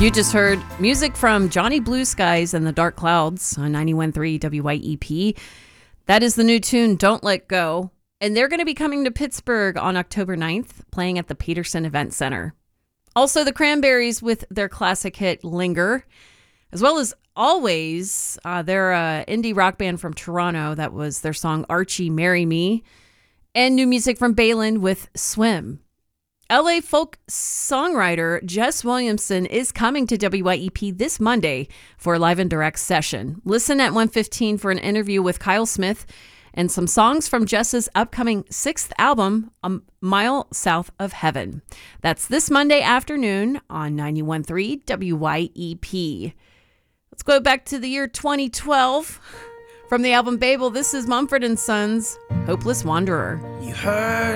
You just heard music from Johnny Blue Skies and the Dark Clouds on 91.3 WYEP. That is the new tune, Don't Let Go. And they're going to be coming to Pittsburgh on October 9th, playing at the Peterson Event Center. Also, the Cranberries with their classic hit, Linger. As well as Always, they're an indie rock band from Toronto. That was their song, Archie, Marry Me. And new music from Balin with Swim. LA folk songwriter Jess Williamson is coming to WYEP this Monday for a live and direct session. Listen at 1:15 for an interview with Kyle Smith and some songs from Jess's upcoming 6th album, A Mile South of Heaven. That's this Monday afternoon on 91.3 WYEP. Let's go back to the year 2012. From the album Babel, this is Mumford & Sons, Hopeless Wanderer. You heard